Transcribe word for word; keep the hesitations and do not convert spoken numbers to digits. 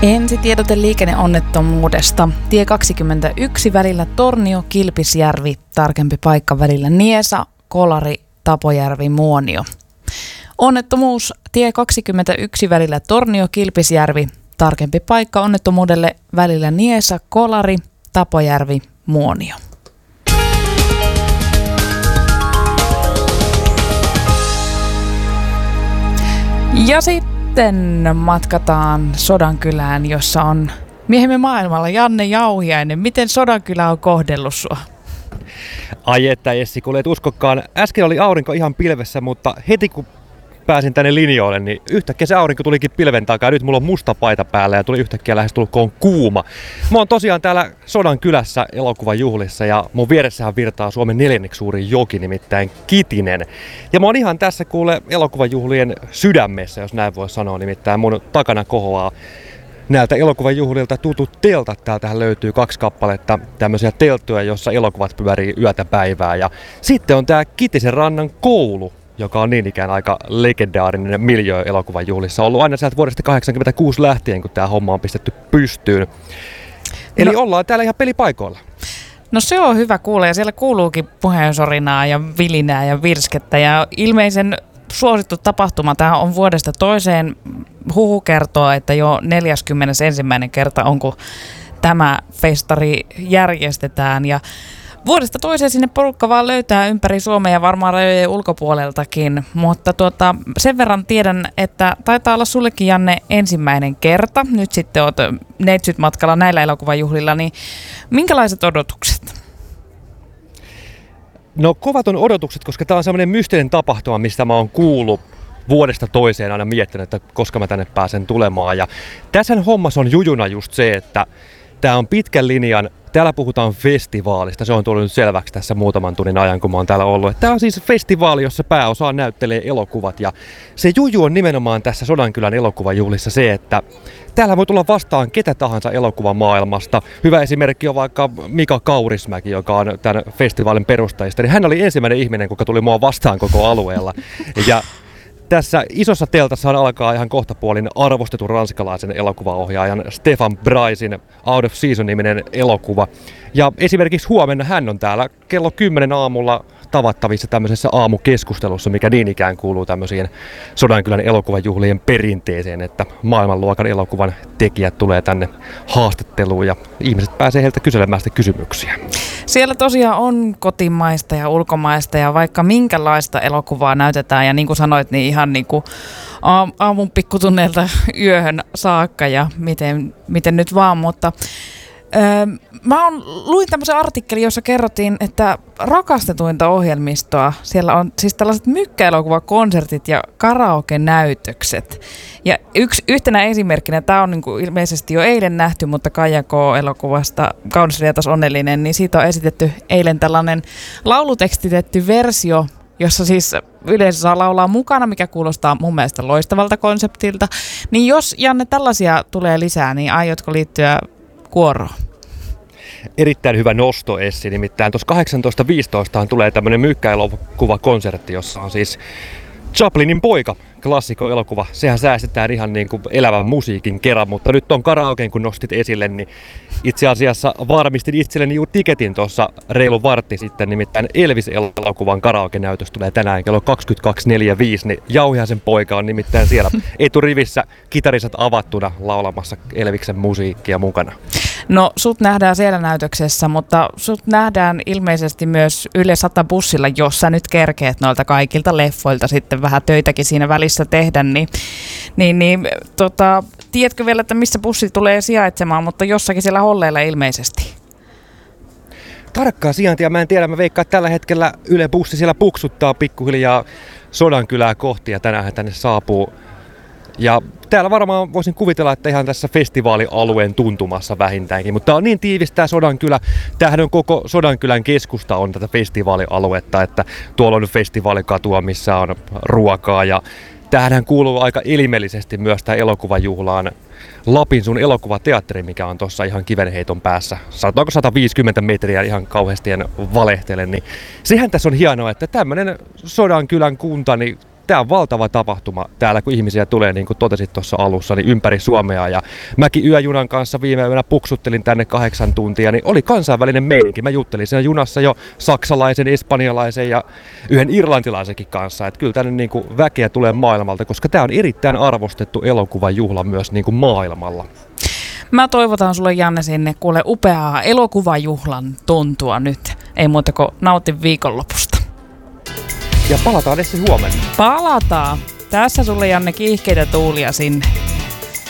Ensitiedote liikenneonnettomuudesta. Tie kaksikymmentäyksi välillä Tornio-Kilpisjärvi, tarkempi paikka välillä Niesa, Kolari, Tapojärvi, Muonio. Onnettomuus tie kaksikymmentäyksi välillä Tornio-Kilpisjärvi, tarkempi paikka onnettomuudelle välillä Niesa, Kolari, Tapojärvi, Muonio. Ja sitten matkataan Sodankylään, jossa on miehemme maailmalla Janne Jauhiainen. Miten Sodankylä on kohdellut sua? Ai että Essi, kun et uskokaan. Äsken oli aurinko ihan pilvessä, mutta heti kun pääsin tänne linjoille, niin yhtäkkiä se aurinko tulikin pilven takaa. Nyt mulla on musta paita päällä ja tuli yhtäkkiä lähestulkoon kuuma. Mä oon tosiaan täällä Sodankylässä elokuvajuhlissa ja mun vieressähän virtaa Suomen neljänneksi suurin joki, nimittäin Kitinen. Ja mä oon ihan tässä kuule elokuvajuhlien sydämessä, jos näin voi sanoa, nimittäin mun takana kohoaa näiltä elokuvajuhlilta tutut teltat. Täältähän löytyy kaksi kappaletta tämmöisiä telttoja, jossa elokuvat pyörii yötä päivää. Ja sitten on tää Kitisen rannan koulu, joka on niin ikään aika legendaarinen miljöö elokuvajuhlissa. On ollut aina sieltä vuodesta kahdeksankymmentäkuusi lähtien, kun tämä homma on pistetty pystyyn. Eli no, ollaan täällä ihan pelipaikoilla. No se on hyvä kuulla, ja siellä kuuluukin puheensorinaa ja vilinää ja virskettä. Ja ilmeisen suosittu tapahtuma, tämä on vuodesta toiseen. Huhu kertoo, että jo neljäskymmenesensimmäinen kerta on, kun tämä festari järjestetään. Ja vuodesta toiseen sinne porukka vaan löytää ympäri Suomea ja varmaan rajojen ulkopuoleltakin, mutta tuota, sen verran tiedän, että taitaa olla sullekin, Janne, ensimmäinen kerta. Nyt sitten olet neitsyt matkalla näillä elokuvajuhlilla, niin minkälaiset odotukset? No kovat on odotukset, koska tämä on semmoinen mystinen tapahtuma, mistä mä oon kuullut vuodesta toiseen aina miettinyt, että koska mä tänne pääsen tulemaan. Ja tässä hommassa on jujuna just se, että tämä on pitkän linjan. Täällä puhutaan festivaalista, se on tullut nyt selväksi tässä muutaman tunnin ajan, kun mä oon täällä ollut. Tämä on siis festivaali, jossa pääosa näyttelee elokuvat, ja se juju on nimenomaan tässä Sodankylän elokuvajuhlissa se, että täällä voi tulla vastaan ketä tahansa elokuvamaailmasta. Hyvä esimerkki on vaikka Mika Kaurismäki, joka on tämän festivaalin perustajista. Hän oli ensimmäinen ihminen, joka tuli mua vastaan koko alueella. Ja tässä isossa teltassa alkaa ihan kohtapuolin arvostetun ranskalaisen elokuvaohjaajan Stefan Braisin Out of Season-niminen elokuva. Ja esimerkiksi huomenna hän on täällä kello kymmenen aamulla tavattavissa tämmöisessä aamukeskustelussa, mikä niin ikään kuuluu tämmöisiin Sodankylän elokuvajuhlien perinteeseen, että maailmanluokan elokuvan tekijät tulee tänne haastatteluun ja ihmiset pääsee heiltä kyselemään sitä kysymyksiä. Siellä tosiaan on kotimaista ja ulkomaista ja vaikka minkälaista elokuvaa näytetään ja niin kuin sanoit, niin ihan niin kuin aamun pikkutunneilta yöhön saakka ja miten, miten nyt vaan, mutta Öö, mä on, luin tämmöisen artikkelin, jossa kerrottiin, että rakastetuinta ohjelmistoa, siellä on siis tällaiset mykkäelokuvakonsertit ja karaoke-näytökset. Ja yksi, yhtenä esimerkkinä, tämä on niin kuin ilmeisesti jo eilen nähty, mutta Kaija K-elokuvasta Kaunis Rietas onnellinen, niin siitä on esitetty eilen tällainen laulutekstitetty versio, jossa siis yleisö saa laulaa mukana, mikä kuulostaa mun mielestä loistavalta konseptilta. Niin jos, Janne, tällaisia tulee lisää, niin aiotko liittyä kuoroon? Erittäin hyvä nosto, Essi. Nimittäin tuossa kahdeksantoista viisitoista tulee tämmöinen mykkäelokuvakonsertti, jossa on siis Chaplinin poika, klassikko-elokuva. Sehän säästetään ihan niin kuin elävän musiikin kerran, mutta nyt on karaokeen, kun nostit esille, niin itse asiassa varmistin itselleni juuri tiketin tuossa reilu vartti sitten, nimittäin Elvis-elokuvan karaoke-näytös tulee tänään kello kaksikymmentäkaksi neljäkymmentäviisi, niin Jauhiaisen poika on nimittäin siellä eturivissä kitarisat avattuna laulamassa Elviksen musiikkia mukana. No, sut nähdään siellä näytöksessä, mutta sut nähdään ilmeisesti myös Yle sata bussilla, jossa nyt kerkeet noilta kaikilta leffoilta sitten vähän töitäkin siinä välissä tehdä, niin, niin, niin tota, tiedätkö vielä, että missä bussi tulee sijaitsemaan, mutta jossakin siellä holleilla ilmeisesti? Tarkkaa sijaintia mä en tiedä, mä veikkaan, että tällä hetkellä Yle bussi siellä puksuttaa pikkuhiljaa Sodankylää kohti ja tänään tänne saapuu. Ja täällä varmaan voisin kuvitella, että ihan tässä festivaalialueen tuntumassa vähintäänkin, mutta tää on niin tiivis tää Sodankylä. Tämähän on koko Sodankylän keskusta on tätä festivaalialuetta, että tuolla on festivaalikatua, missä on ruokaa ja tämähän kuuluu aika elimellisesti myös tää elokuvajuhlaan Lapin sun elokuvateatteri, mikä on tuossa ihan kivenheiton päässä. Sanotaanko sata viisikymmentä metriä, ihan kauheasti en valehtele, niin sehän tässä on hienoa, että tämmönen Sodankylän kunta, niin tämä on valtava tapahtuma täällä, kun ihmisiä tulee, niin kuin totesit tuossa alussa, niin ympäri Suomea. Ja mäkin yöjunan kanssa viime yönä puksuttelin tänne kahdeksan tuntia, niin oli kansainvälinen meininki. Mä juttelin siinä junassa jo saksalaisen, espanjalaisen ja yhden irlantilaisenkin kanssa. Että kyllä tänne niin kuin väkeä tulee maailmalta, koska tämä on erittäin arvostettu elokuvajuhla myös niin kuin maailmalla. Mä toivotan sulle, Janne, sinne kuule upeaa elokuvajuhlan tuntua nyt. Ei muuta kuin nauti viikonlopusta. Ja palataan Essi huomenna. Palataan. Tässä sulle, Janne, kiihkeitä tuulia sinne.